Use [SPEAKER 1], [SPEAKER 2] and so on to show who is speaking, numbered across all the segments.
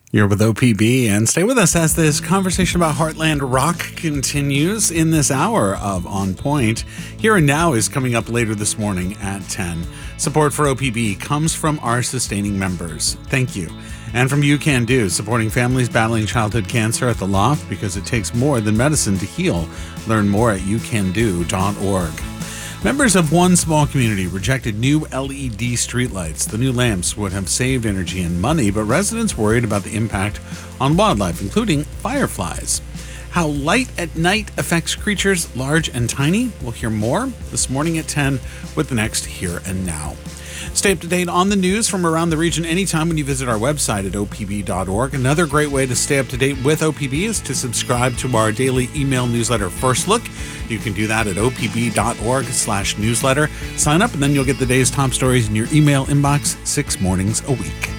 [SPEAKER 1] You're with OPB, and stay with us as this conversation about Heartland Rock continues in this hour of On Point. Here and Now is coming up later this morning at 10. Support for OPB comes from our sustaining members. Thank you. And from You Can Do, supporting families battling childhood cancer at the Loft because it takes more than medicine to heal. Learn more at youcando.org. Members of one small community rejected new LED streetlights. The new lamps would have saved energy and money, but residents worried about the impact on wildlife, including fireflies. How light at night affects creatures large and tiny. We'll hear more this morning at 10 with the next Here and Now. Stay up to date on the news from around the region anytime when you visit our website at opb.org. Another great way to stay up to date with OPB is to subscribe to our daily email newsletter, First Look. You can do that at opb.org/newsletter. Sign up and then you'll get the day's top stories in your email inbox 6 mornings a week.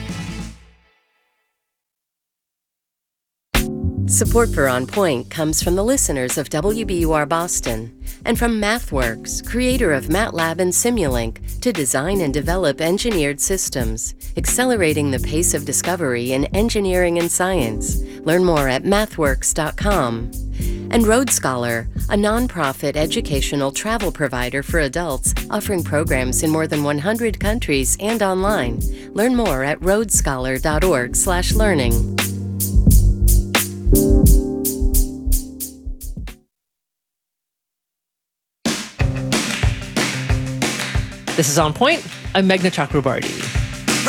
[SPEAKER 2] Support for On Point comes from the listeners of WBUR Boston and from MathWorks, creator of MATLAB and Simulink, to design and develop engineered systems, accelerating the pace of discovery in engineering and science. Learn more at mathworks.com. And Road Scholar, a nonprofit educational travel provider for adults offering programs in more than 100 countries and online. Learn more at roadscholar.org/learning.
[SPEAKER 3] This is On Point. I'm Meghna Chakrabarty.